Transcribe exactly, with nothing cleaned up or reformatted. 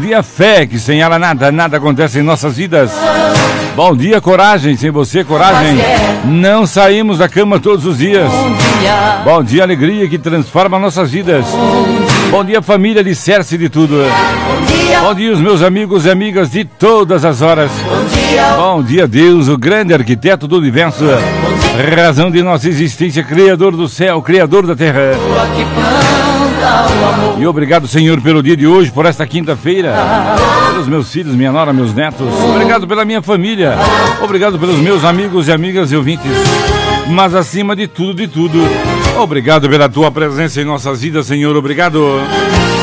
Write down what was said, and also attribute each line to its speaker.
Speaker 1: dia, fé, que sem ela nada, nada acontece em nossas vidas. Bom dia, coragem, sem você, coragem, não saímos da cama todos os dias. Bom dia, alegria que transforma nossas vidas. Bom dia, família, alicerce de tudo. Bom dia, os meus amigos e amigas de todas as horas. Bom dia, Deus, o grande arquiteto do universo, razão de nossa existência, criador do céu, criador da terra. E obrigado, Senhor, pelo dia de hoje, por esta quinta-feira, pelos meus filhos, minha nora, meus netos. Obrigado pela minha família. Obrigado pelos meus amigos e amigas e ouvintes. Mas acima de tudo, de tudo, obrigado pela tua presença em nossas vidas, Senhor. Obrigado.